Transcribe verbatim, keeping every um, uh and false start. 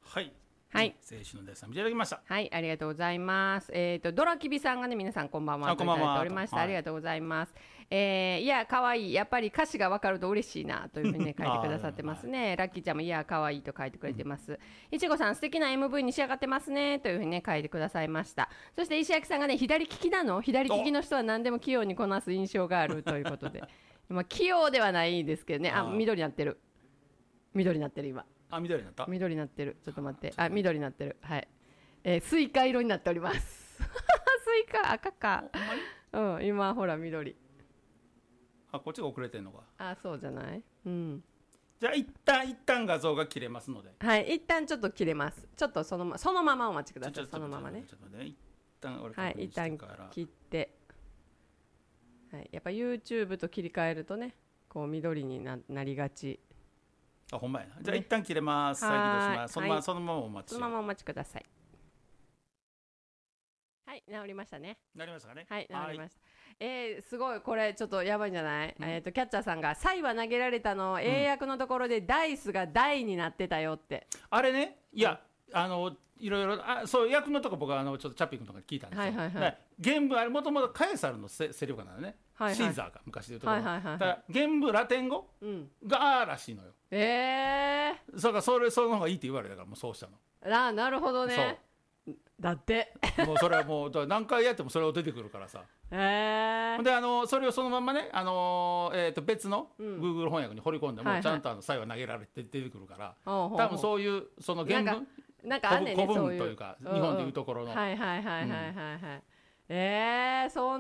はい。 はい。 青春のデッサン見ていただきました。 はい、ありがとうございます。えっ、ー、と、ドラキビさんがね、皆さんこんばんはといただいておりました。あ, ありがとうございます。えー、いや、かわいい。やっぱり歌詞がわかると嬉しいなというふうにね、書いてくださってますね。ラッキーちゃんも、いや、かわいいと書いてくれてます。いちごさん、素敵な エムブイ に仕上がってますねというふうにね、書いてくださいました。そして石焼さんがね、左利きなの左利きの人は何でも器用にこなす印象があるということで。まあ、器用ではないですけどね。あ、緑になってる。緑になってる、今。 あ、緑になった。 緑になってる。ちょっと待って。あ、緑になってる。はい。えー、スイカ色になっております。スイカ赤か。うん、今ほら緑。 あ、こっちが遅れてんのか。 あ、そうじゃない。うん。 じゃあ一旦一旦画像が切れますので。 はい、一旦ちょっと切れます。ちょっとそのまそのままお待ちください。そのままね。 ちょっとね。一旦俺はい、一旦切って。はい、やっぱ YouTube と切り替えるとね、こう緑に な, なりがち。 あ、ほんまやな。じゃあ一旦切れます。再起動します。そのまま、はい、そのままお待ち。 そのままお待ちください。はい、治りましたね。 治りましたかね。 はい、治りました。えー、すごい、これちょっとやばいんじゃない、うん、えっ、ー、とキャッチャーさんがサイは投げられたの、うん、英訳のところでダイスが大になってたよって。 あれね、いや、うん、あのいろいろあそう役のとこ僕はあのちょっとチャッピングとか聞いたんですよ。はいはいはい、原文あれもともとカエサルのセセリフなのね。はいはい、シーザーが昔で言うところ、はいはいはいはい、だから原文ラテン語、うん、がらしいのよ。 えー、 それからそれその方がいいって言われたからもうそうしたの。 あ、なるほどね。だってもうそれはもう何回やってもそれを出てくるからさ。 へえ。 であのそれをそのままね、あのーえー、と別の Google 翻訳に掘り込んでも、うん、ちゃんとあの際は投げられて出てくるから、はいはい、多分そういうその原文なんかあんねんね、 古文というか日本でいうところの。 はいはいはいはいはいはい。えー、そん